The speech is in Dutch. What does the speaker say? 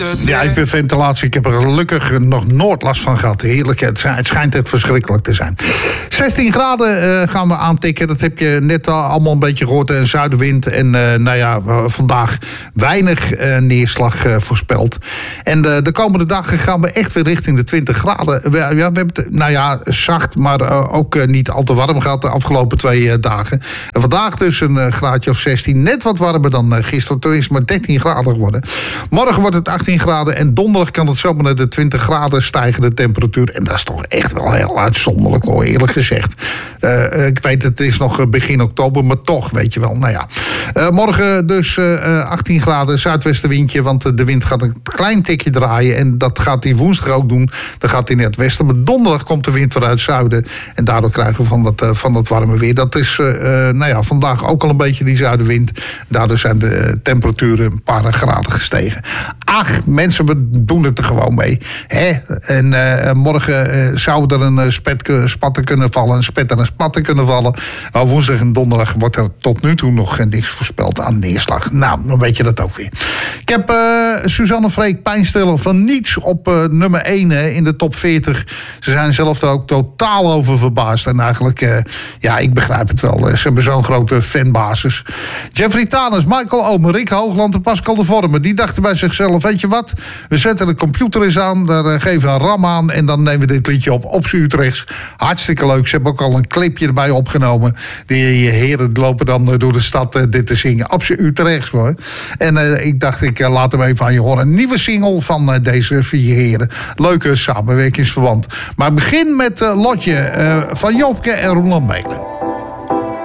Ja, ik ben ventilatie. Ik heb er gelukkig nog nooit last van gehad. Heerlijk. Het schijnt echt verschrikkelijk te zijn. 16 graden gaan we aantikken. Dat heb je net allemaal een beetje gehoord. Een zuidenwind. En vandaag weinig neerslag voorspeld. En de komende dagen gaan we echt weer richting de 20 graden. We hebben het, zacht, maar ook niet al te warm gehad de afgelopen 2 dagen. En vandaag dus een graadje of 16. Net wat warmer dan gisteren. Toen is het maar 13 graden geworden. Morgen wordt het 18 graden en donderdag kan het zomaar naar de 20 graden stijgen, de temperatuur. En dat is toch echt wel heel uitzonderlijk hoor, eerlijk gezegd. Ik weet het is nog begin oktober, maar toch, weet je wel. Nou ja. Morgen dus 18 graden, zuidwestenwindje, want de wind gaat een klein tikje draaien. En dat gaat hij woensdag ook doen. Dan gaat hij naar het westen. Maar donderdag komt de wind vanuit het zuiden. En daardoor krijgen we van dat warme weer. Dat is vandaag ook al een beetje die zuidenwind. Daardoor zijn de temperaturen een paar graden gestegen. Ach, mensen, we doen het er gewoon mee. Hè? En morgen zou er een spatten kunnen vallen. Een spet en een spatten kunnen vallen. Woensdag en donderdag wordt er tot nu toe nog niks voorspeld aan neerslag. Nou, dan weet je dat ook weer. Ik heb Suzanne Freek Pijnstiller van Niets op nummer 1 in de top 40. Ze zijn zelf er ook totaal over verbaasd. En eigenlijk, ik begrijp het wel. Ze hebben zo'n grote fanbasis. Jeffrey Thanes, Michael Omer, Rick Hoogland en Pascal de Vormer. Die dachten bij zichzelf, weet je wat? We zetten de computer eens aan, daar geven we een RAM aan en dan nemen we dit liedje op z'n Utrechts. Hartstikke leuk. Ze hebben ook al een clipje erbij opgenomen. Die heren lopen dan door de stad dit te zingen. Op z'n Utrechts hoor. En ik dacht, ik laat hem even aan je horen. Een nieuwe single van deze 4 heren. Leuke samenwerkingsverband. Maar begin met Lotje van Joopke en Roland Belen.